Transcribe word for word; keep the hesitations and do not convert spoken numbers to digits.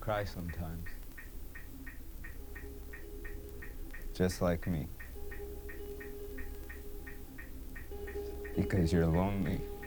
cry sometimes. Just like me. Because you're lonely.